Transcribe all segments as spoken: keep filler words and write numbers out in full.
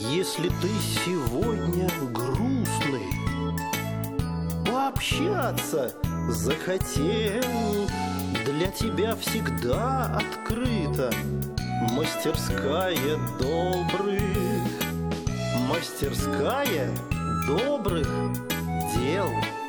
Если ты сегодня грустный, пообщаться захотел, для тебя всегда открыта мастерская добрых, мастерская добрых дел.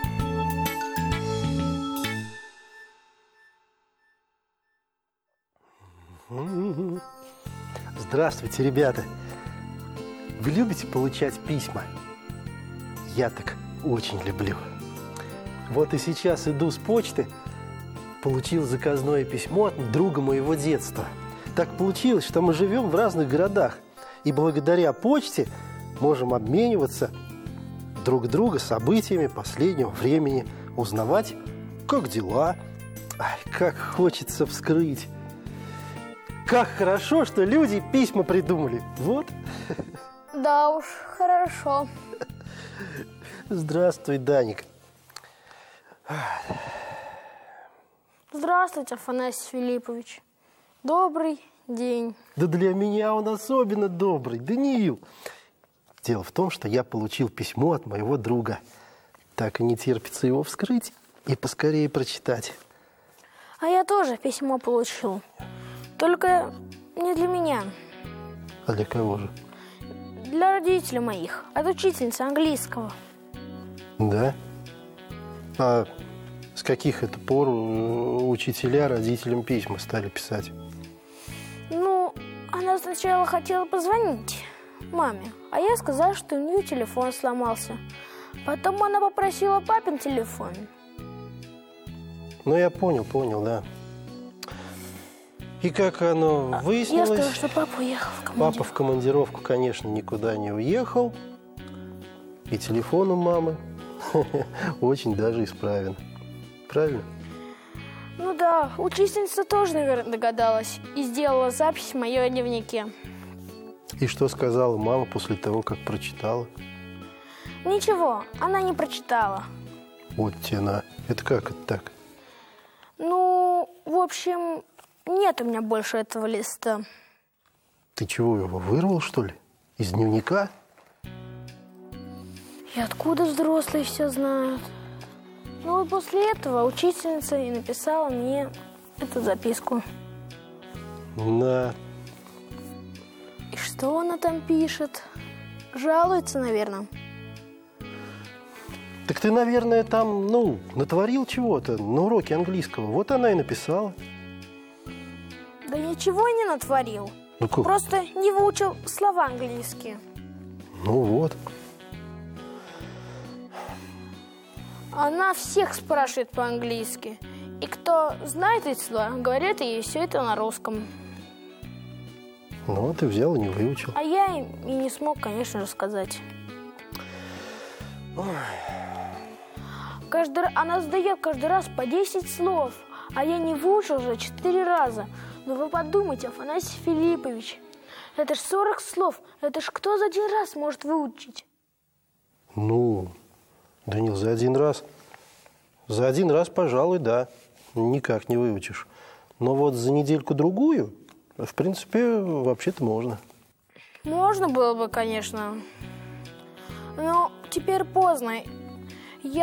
Здравствуйте, ребята! Вы любите получать письма? Я так очень люблю. Вот и сейчас иду с почты, получил заказное письмо от друга моего детства. Так получилось, что мы живем в разных городах, и благодаря почте можем обмениваться друг друга событиями последнего времени, узнавать, как дела. Ай, как хочется вскрыть. Как хорошо, что люди письма придумали. Вот. Да уж, хорошо. Здравствуй, Даник. Здравствуйте, Афанасий Филиппович. Добрый день. Да для меня он особенно добрый, Даниил. Дело в том, что я получил письмо от моего друга. Так и не терпится его вскрыть и поскорее прочитать. А я тоже письмо получил. Только не для меня. А для кого же? Для родителей моих. От учительницы английского. Да? А с каких это пор учителя родителям письма стали писать? Ну, она сначала хотела позвонить маме, а я сказал, что у нее телефон сломался. Потом она попросила папин телефон. Ну, я понял, понял, да. И как оно выяснилось? Я сказала, что папа уехал в командировку. Папа в командировку, конечно, никуда не уехал. И телефон у мамы очень даже исправен. Правильно? Ну да, учительница тоже, наверное, догадалась и сделала запись в моем дневнике. И что сказала мама после того, как прочитала? Ничего, она не прочитала. Вот тена. Это как это так? Ну, в общем, нет у меня больше этого листа. Ты чего, его вырвал, что ли? Из дневника? И откуда взрослые все знают? Ну вот после этого учительница и написала мне эту записку. Да. И что она там пишет? Жалуется, наверное. Так ты, наверное, там, ну, натворил чего-то на уроке английского. Вот она и написала. Да ничего не натворил. Ну как? Просто не выучил слова английские. Ну вот. Она всех спрашивает по-английски. И кто знает эти слова, говорит ей все это на русском. Ну, ты взял и не выучил. А я им и не смог, конечно же, сказать. Ой. Каждый, она задает каждый раз по десять слов, а я не выучил уже четыре раза. Но вы подумайте, Афанасий Филиппович, это ж сорок слов, это ж кто за один раз может выучить? Ну, Данил, за один раз, за один раз, пожалуй, да, никак не выучишь. Но вот за недельку-другую, в принципе, вообще-то можно. Можно было бы, конечно. Но теперь поздно.